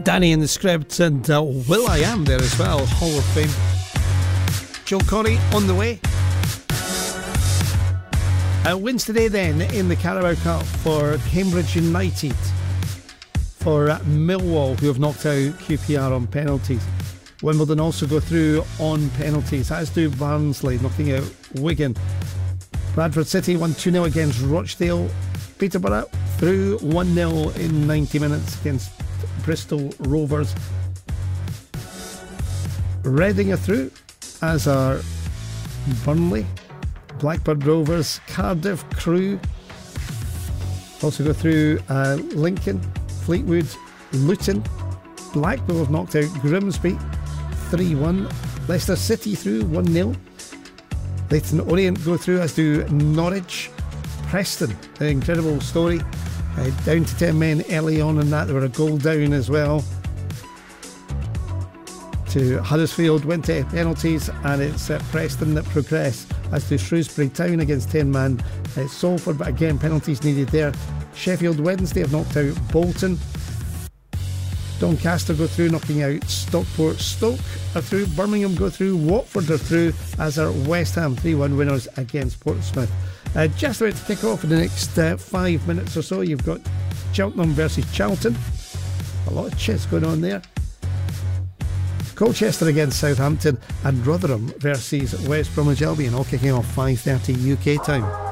Danny in the script, and Will I Am there as well, Hall of Fame. Joe Corey on the way. Wins today then in the Carabao Cup for Cambridge United, for Millwall, who have knocked out QPR on penalties. Wimbledon also go through on penalties, as do Barnsley, knocking out Wigan. Bradford City won 2-0 against Rochdale. Peterborough through 1-0 in 90 minutes against Bristol Rovers. Reading are through, as are Burnley, Blackburn Rovers, Cardiff, Crewe. Also go through Lincoln, Fleetwood, Luton. Blackpool have knocked out Grimsby 3-1. Leicester City through 1-0. Leyton Orient go through, as do Norwich. Preston, an incredible story. Down to 10 men early on in that. They were a goal down as well to Huddersfield, went to penalties, and it's Preston that progress, as to Shrewsbury Town against 10 man Salford, but again penalties needed there. Sheffield Wednesday have knocked out Bolton. Doncaster go through, knocking out Stockport. Stoke are through. Birmingham go through. Watford are through, as are West Ham, 3-1 winners against Portsmouth. Just about to kick off in the next 5 minutes or so. You've got Cheltenham versus Charlton. A lot of chess going on there. Colchester against Southampton, and Rotherham versus West Bromwich Albion, all kicking off 5:30 UK time.